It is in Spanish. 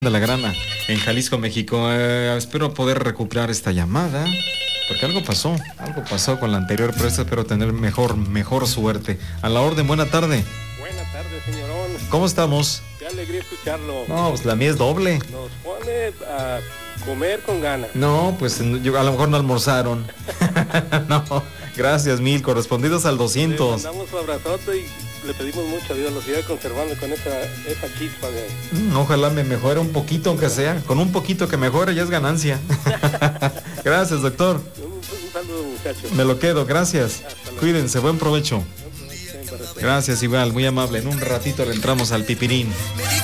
de la Grana, en Jalisco, México. Espero poder recuperar esta llamada, porque algo pasó con la anterior, pero espero tener mejor suerte. A la orden, buena tarde. Buena tarde, señorón. ¿Cómo estamos? Qué alegría escucharlo. No, pues la mía es doble. Nos pone a comer con ganas. No, pues yo, a lo mejor no almorzaron. No, gracias mil, correspondidos al 200. Le mandamos un abrazote y le pedimos mucho a Dios, lo siga conservando con esa chispa de... Ojalá me mejore un poquito, aunque sea. Con un poquito que mejore ya es ganancia. Gracias, doctor. Un saludo, muchachos. Me lo quedo, gracias. Cuídense, buen provecho. Para usted. Gracias, igual, muy amable. En un ratito le entramos al pipirín.